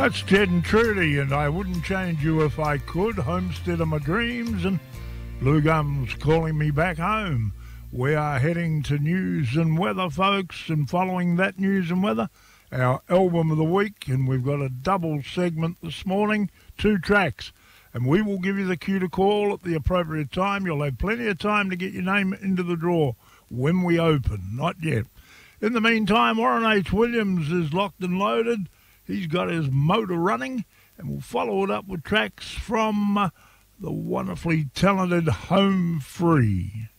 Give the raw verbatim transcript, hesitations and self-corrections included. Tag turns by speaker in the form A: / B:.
A: That's Ted and Trudy, and I wouldn't change you if I could. Homestead of my dreams, and Blue Gums calling me back home. We are heading to news and weather, folks, and following that news and weather, our album of the week, and we've got a double segment this morning, two tracks, and we will give you the cue to call at the appropriate time. You'll have plenty of time to get your name into the draw when we open, not yet. In the meantime, Warren H. Williams is locked and loaded. He's got his motor running, and we'll follow it up with tracks from uh, the wonderfully talented Home Free.